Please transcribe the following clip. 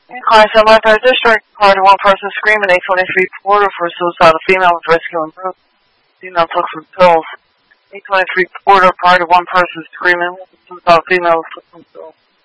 In Clientele Lifeguard District, prior to one person screaming, 823 Porter for suicidal female was rescued and bruised. Female took some pills. 823 Porter, prior to one person screaming, suicidal female took some pills.